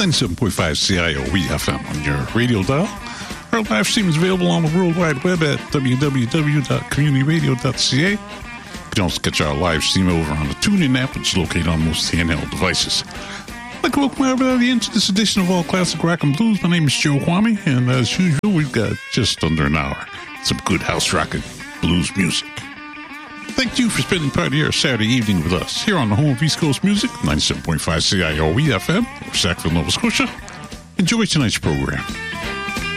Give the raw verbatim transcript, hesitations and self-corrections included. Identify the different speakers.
Speaker 1: ninety-seven point five C I O E F M on your radio dial. Our live stream is available on the World Wide Web at w w w dot community radio dot c a. You can also catch our live stream over on the TuneIn app, which is located on most handheld devices. I'd like to welcome everybody into this edition of All Classic Rock and Blues. My name is Joe Kwame, and as usual, we've got just under an hour. Some good house rock and blues music. Thank you for spending part of your Saturday evening with us here on the home of East Coast Music, ninety-seven point five C I O E F M, or Sackville, Nova Scotia. Enjoy tonight's program.